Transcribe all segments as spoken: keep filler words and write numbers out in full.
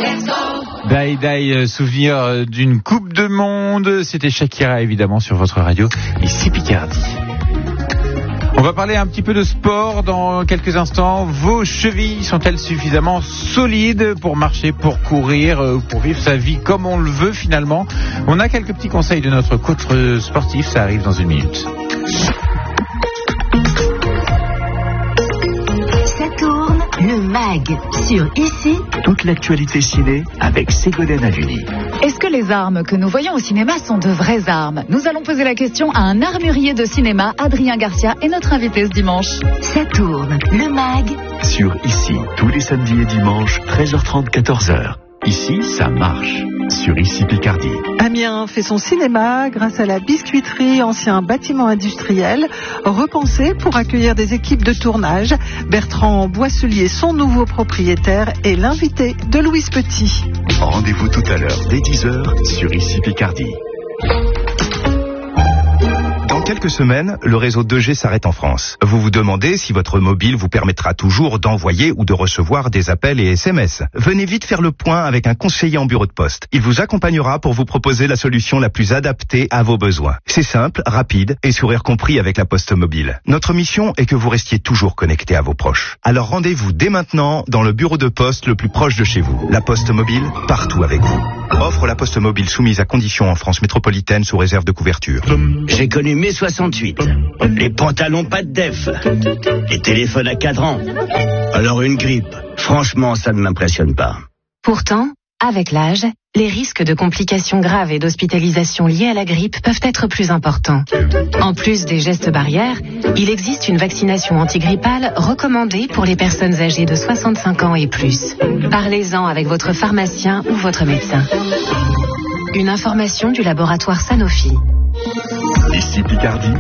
Die Die, souvenir d'une Coupe de Monde. C'était Shakira évidemment sur votre radio, ici Picardie. On va parler un petit peu de sport dans quelques instants. Vos chevilles sont-elles suffisamment solides pour marcher, pour courir, pour vivre sa vie comme on le veut finalement? On a quelques petits conseils de notre coach sportif, ça arrive dans une minute. Le mag sur Ici. Toute l'actualité ciné avec Ségolène Haluni. Est-ce que les armes que nous voyons au cinéma sont de vraies armes? Nous allons poser la question à un armurier de cinéma, Adrien Garcia, est notre invité ce dimanche. Ça tourne, le mag. Sur Ici, tous les samedis et dimanches, treize heures trente, quatorze heures. Ici, ça marche. Sur Ici Picardie. Amiens fait son cinéma grâce à la biscuiterie, ancien bâtiment industriel, repensé pour accueillir des équipes de tournage. Bertrand Boisselier, son nouveau propriétaire, est l'invité de Louise Petit. Rendez-vous tout à l'heure, dès dix heures, sur Ici Picardie. Dans quelques semaines, le réseau deux G s'arrête en France. Vous vous demandez si votre mobile vous permettra toujours d'envoyer ou de recevoir des appels et S M S. Venez vite faire le point avec un conseiller en bureau de poste. Il vous accompagnera pour vous proposer la solution la plus adaptée à vos besoins. C'est simple, rapide et sourire compris avec la Poste Mobile. Notre mission est que vous restiez toujours connecté à vos proches. Alors rendez-vous dès maintenant dans le bureau de poste le plus proche de chez vous. La Poste Mobile, partout avec vous. Offre la Poste Mobile soumise à conditions en France métropolitaine sous réserve de couverture. J'ai connu mai soixante-huit. Les pantalons pas de def. Les téléphones à cadran. Alors une grippe. Franchement, ça ne m'impressionne pas. Pourtant, avec l'âge, les risques de complications graves et d'hospitalisation liées à la grippe peuvent être plus importants. En plus des gestes barrières, il existe une vaccination antigrippale recommandée pour les personnes âgées de soixante-cinq ans et plus. Parlez-en avec votre pharmacien ou votre médecin. Une information du laboratoire Sanofi. Ici Picardie.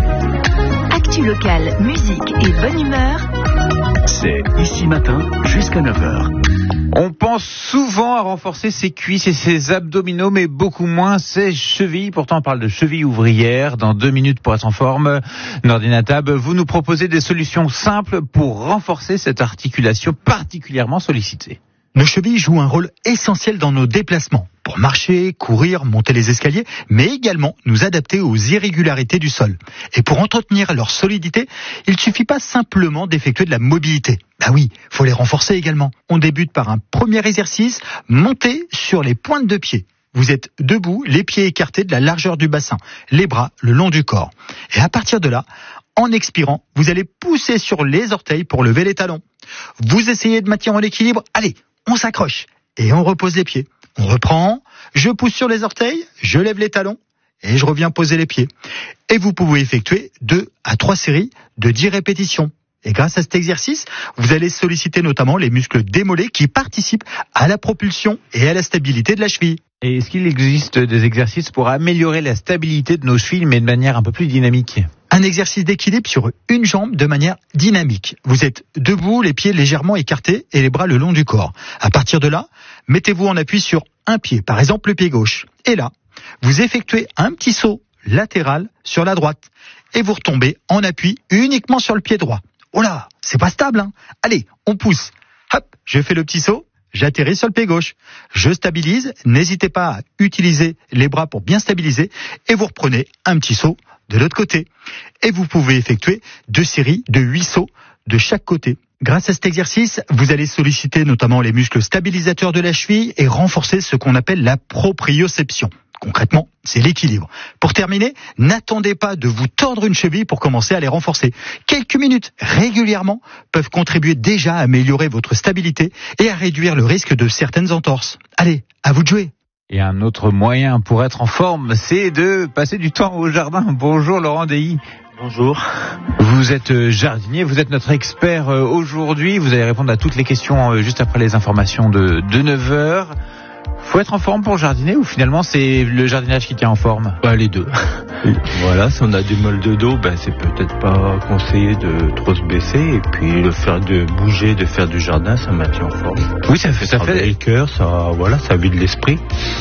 Actu locale, musique et bonne humeur. C'est Ici Matin jusqu'à neuf heures. On pense souvent à renforcer ses cuisses et ses abdominaux, mais beaucoup moins ses chevilles. Pourtant, on parle de chevilles ouvrières. Dans deux minutes pour être en forme, Nordina Tab, vous nous proposez des solutions simples pour renforcer cette articulation particulièrement sollicitée. Nos chevilles jouent un rôle essentiel dans nos déplacements, pour marcher, courir, monter les escaliers, mais également nous adapter aux irrégularités du sol. Et pour entretenir leur solidité, il ne suffit pas simplement d'effectuer de la mobilité. Bah oui, faut les renforcer également. On débute par un premier exercice, monter sur les pointes de pied. Vous êtes debout, les pieds écartés de la largeur du bassin, les bras le long du corps. Et à partir de là, en expirant, vous allez pousser sur les orteils pour lever les talons. Vous essayez de maintenir l'équilibre, allez, on s'accroche et on repose les pieds. On reprend, je pousse sur les orteils, je lève les talons et je reviens poser les pieds. Et vous pouvez effectuer deux à trois séries de dix répétitions. Et grâce à cet exercice, vous allez solliciter notamment les muscles des mollets qui participent à la propulsion et à la stabilité de la cheville. Et est-ce qu'il existe des exercices pour améliorer la stabilité de nos chevilles, mais de manière un peu plus dynamique ? Un exercice d'équilibre sur une jambe de manière dynamique. Vous êtes debout, les pieds légèrement écartés et les bras le long du corps. À partir de là, mettez-vous en appui sur un pied, par exemple le pied gauche. Et là, vous effectuez un petit saut latéral sur la droite. Et vous retombez en appui uniquement sur le pied droit. Oh là, c'est pas stable, hein. Allez, on pousse. Hop, je fais le petit saut. J'atterris sur le pied gauche. Je stabilise. N'hésitez pas à utiliser les bras pour bien stabiliser. Et vous reprenez un petit saut de l'autre côté. Et vous pouvez effectuer deux séries de huit sauts de chaque côté. Grâce à cet exercice, vous allez solliciter notamment les muscles stabilisateurs de la cheville et renforcer ce qu'on appelle la proprioception. Concrètement, c'est l'équilibre. Pour terminer, n'attendez pas de vous tordre une cheville pour commencer à les renforcer. Quelques minutes régulièrement peuvent contribuer déjà à améliorer votre stabilité et à réduire le risque de certaines entorses. Allez, à vous de jouer. Et un autre moyen pour être en forme, c'est de passer du temps au jardin. Bonjour Laurent Deilly. Bonjour. Vous êtes jardinier, vous êtes notre expert aujourd'hui. Vous allez répondre à toutes les questions juste après les informations de, de neuf heures. Faut être en forme pour jardiner ou finalement c'est le jardinage qui tient en forme ? Bah, les deux. Voilà, si on a des mal de dos, ben c'est peut-être pas conseillé de trop se baisser et puis le faire de bouger, de faire du jardin, ça maintient en forme. Oui, ça fait ça, ça fait le cœur, ça voilà, ça vide l'esprit.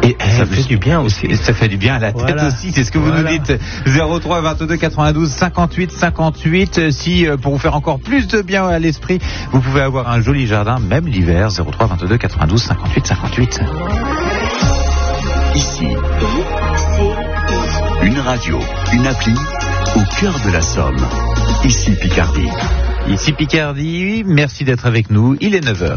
Et ça fait du bien aussi. Ça fait du bien à la tête voilà. aussi, c'est ce que vous voilà. nous dites. zéro trois vingt-deux quatre-vingt-douze cinquante-huit cinquante-huit. Si pour vous faire encore plus de bien à l'esprit, vous pouvez avoir un joli jardin, même l'hiver. zéro trois vingt-deux quatre-vingt-douze cinquante-huit cinquante-huit. Ici, une radio, une appli au cœur de la Somme. Ici Picardie. Ici Picardie, merci d'être avec nous. Il est neuf heures.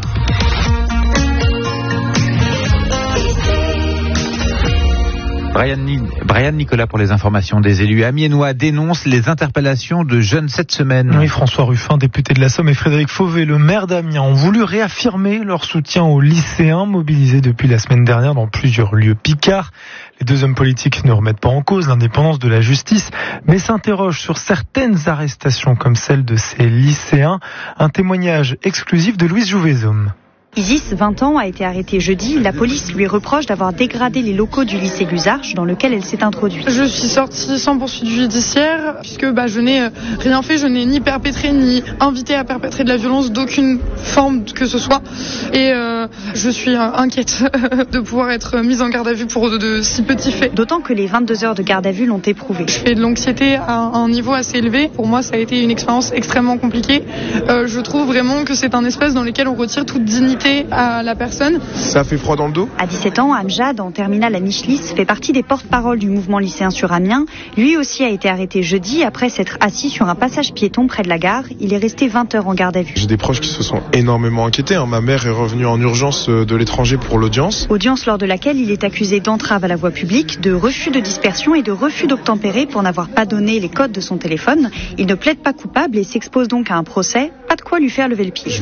Brian, Brian Nicolas pour les informations des élus amiénois dénonce les interpellations de jeunes cette semaine. Oui, François Ruffin, député de la Somme, et Frédéric Fauvet, le maire d'Amiens, ont voulu réaffirmer leur soutien aux lycéens mobilisés depuis la semaine dernière dans plusieurs lieux picards. Les deux hommes politiques ne remettent pas en cause l'indépendance de la justice, mais s'interrogent sur certaines arrestations comme celle de ces lycéens. Un témoignage exclusif de Louise Jouvezome. Isis, vingt ans, a été arrêtée jeudi. La police lui reproche d'avoir dégradé les locaux du lycée Luzarches dans lequel elle s'est introduite. Je suis sortie sans poursuite judiciaire puisque bah, je n'ai rien fait, je n'ai ni perpétré ni invité à perpétrer de la violence d'aucune forme que ce soit. Et euh, je suis euh, inquiète de pouvoir être mise en garde à vue pour de, de si petits faits. D'autant que les vingt-deux heures de garde à vue l'ont éprouvée. Je fais de l'anxiété à un niveau assez élevé. Pour moi, ça a été une expérience extrêmement compliquée. Euh, je trouve vraiment que c'est un espace dans lequel on retire toute dignité à la personne. Ça fait froid dans le dos. À dix-sept ans, Amjad, en terminale à Michelis, fait partie des porte-paroles du mouvement lycéen sur Amiens. Lui aussi a été arrêté jeudi après s'être assis sur un passage piéton près de la gare. Il est resté vingt heures en garde à vue. J'ai des proches qui se sont énormément inquiétés. Ma mère est revenue en urgence de l'étranger pour l'audience. Audience lors de laquelle il est accusé d'entrave à la voie publique, de refus de dispersion et de refus d'obtempérer pour n'avoir pas donné les codes de son téléphone. Il ne plaide pas coupable et s'expose donc à un procès. Pas de quoi lui faire lever le pied.